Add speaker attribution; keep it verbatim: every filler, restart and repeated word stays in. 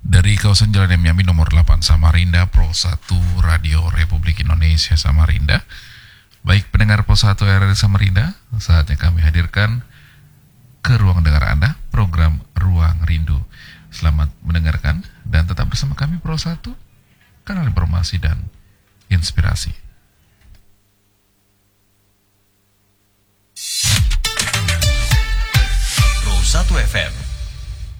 Speaker 1: Dari kawasan Jalan M. Yamin nomor delapan Samarinda, Pro satu Radio Republik Indonesia Samarinda. Baik pendengar Pro satu R R I Samarinda, saatnya kami hadirkan ke ruang dengar Anda program Ruang Rindu. Selamat mendengarkan dan tetap bersama kami Pro satu, kanal informasi dan inspirasi.
Speaker 2: Pro satu F M